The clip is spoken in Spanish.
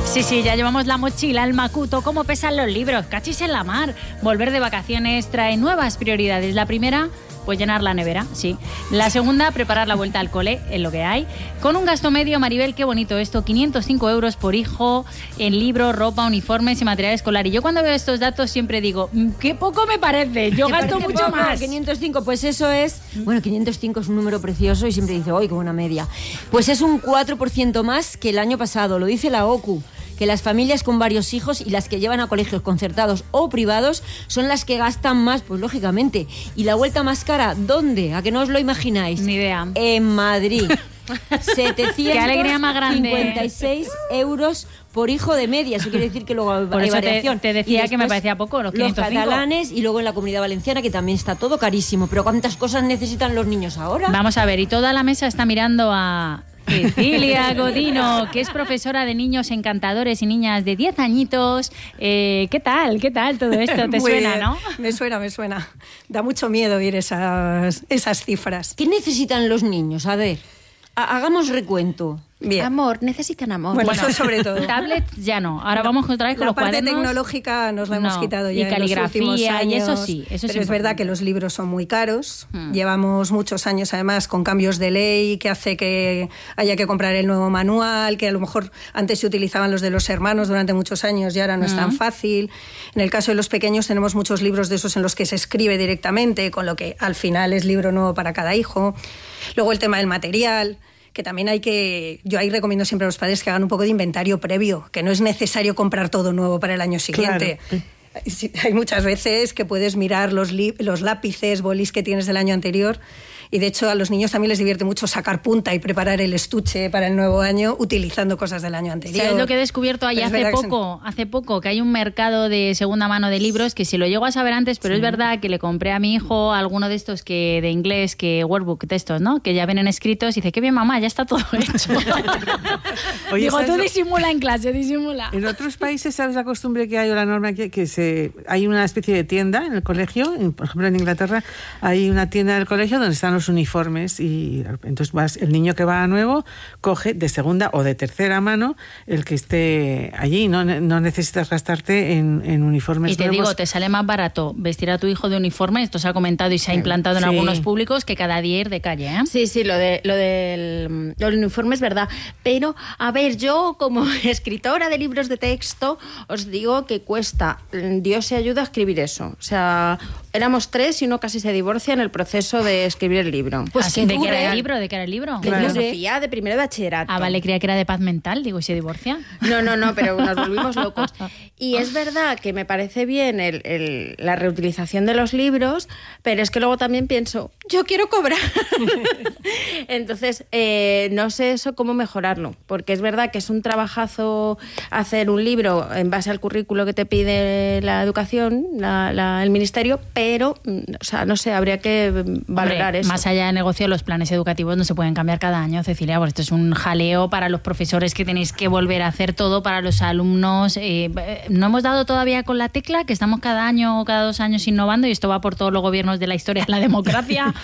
Sí, ya llevamos la mochila, el macuto, cómo pesan los libros, cachis en la mar. Volver de vacaciones trae nuevas prioridades. La primera, pues llenar la nevera, sí. La segunda, preparar la vuelta al cole, en lo que hay. Con un gasto medio, Maribel, qué bonito esto, 505 euros por hijo en libros, ropa, uniformes y material escolar. Y yo cuando veo estos datos siempre digo, qué poco me parece, yo gasto mucho poco, más. 505, pues eso es... Bueno, 505 es un número precioso y siempre dice, ¡ay, qué buena media! Pues es un 4% más que el año pasado, lo dice la OCU, que las familias con varios hijos y las que llevan a colegios concertados o privados son las que gastan más, pues lógicamente. ¿Y la vuelta más cara? ¿Dónde? ¿A que no os lo imagináis? Ni idea. En Madrid. Qué alegría más grande. 56 euros por hijo de media. Eso quiere decir que luego hay por eso variación. te decía que me parecía poco, los 505. Los catalanes y luego en la Comunidad Valenciana, que también está todo carísimo. Pero ¿cuántas cosas necesitan los niños ahora? Vamos a ver, y toda la mesa está mirando a Cecilia Godino, que es profesora de niños encantadores y niñas de 10 añitos. ¿Qué tal todo esto? ¿Te suena, no? Me suena. Da mucho miedo oír esas cifras. ¿Qué necesitan los niños? A ver, hagamos recuento. Bien. Amor, necesitan amor. Bueno, eso sobre todo. Tablets ya no. Ahora vamos otra vez con los cuadernos. La parte tecnológica nos la hemos quitado ya y caligrafía, en los últimos años. y eso sí. Pero es verdad que los libros son muy caros. Llevamos muchos años, además, con cambios de ley que hace que haya que comprar el nuevo manual, que a lo mejor antes se utilizaban los de los hermanos durante muchos años y ahora no es tan fácil. En el caso de los pequeños tenemos muchos libros de esos en los que se escribe directamente, con lo que al final es libro nuevo para cada hijo. Luego el tema del material, que también yo ahí recomiendo siempre a los padres que hagan un poco de inventario previo, que no es necesario comprar todo nuevo para el año siguiente. Claro. Hay muchas veces que puedes mirar los lápices, bolis que tienes del año anterior, y de hecho a los niños también les divierte mucho sacar punta y preparar el estuche para el nuevo año utilizando cosas del año anterior. ¿Sabes lo que he descubierto ahí hace poco? Que hay un mercado de segunda mano de libros que si lo llego a saber antes, pero es verdad que le compré a mi hijo alguno de estos de inglés, que workbook, de estos, ¿no? Que ya vienen escritos y dice, qué bien mamá, ya está todo hecho. Oye, digo, tú disimula en clase, disimula. En otros países, ¿sabes la costumbre que hay o la norma que hay una especie de tienda en el colegio? Por ejemplo, en Inglaterra hay una tienda del colegio donde están los uniformes y entonces el niño que va nuevo coge de segunda o de tercera mano el que esté allí. No necesitas gastarte en uniformes y te nuevos. Digo, te sale más barato vestir a tu hijo de uniforme, esto se ha comentado y se ha implantado en algunos públicos, que cada día ir de calle, ¿eh? Sí, lo del uniforme es verdad, pero a ver, yo como escritora de libros de texto os digo que cuesta, Dios se ayuda a escribir eso, o sea, éramos 3 y uno casi se divorcia en el proceso de escribir el libro. Pues ¿de qué era el libro? ¿De qué era el libro? De filosofía, de primero de bachillerato. Ah, vale, creía que era de paz mental, digo, ¿y se divorcia? No, pero nos volvimos locos. Y es verdad que me parece bien la reutilización de los libros, pero es que luego también pienso, yo quiero cobrar. Entonces, no sé eso cómo mejorarlo, porque es verdad que es un trabajazo hacer un libro en base al currículo que te pide la educación, el ministerio, pero, o sea, no sé, habría que valorar eso. Más allá de negocio, los planes educativos no se pueden cambiar cada año, Cecilia, porque esto es un jaleo para los profesores que tenéis que volver a hacer todo, para los alumnos. No hemos dado todavía con la tecla, que estamos cada año o cada 2 años innovando, y esto va por todos los gobiernos de la historia de la democracia.